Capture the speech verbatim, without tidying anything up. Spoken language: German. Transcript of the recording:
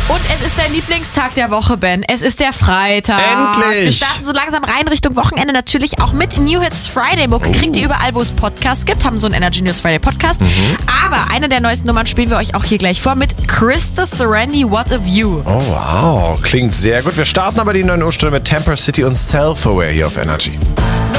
Und es ist dein Lieblingstag der Woche, Ben. Es ist der Freitag. Endlich! Wir starten so langsam rein Richtung Wochenende, natürlich auch mit New Hits Friday. Mucke Oh. kriegt ihr überall, wo es Podcasts gibt. Haben so einen Energy News Friday Podcast. Mhm. Aber eine der neuesten Nummern spielen wir euch auch hier gleich vor mit Krista Serendi, What a View. Oh wow, klingt sehr gut. Wir starten aber die neun Uhr Stunde mit Temper City und Self-Aware hier auf Energy.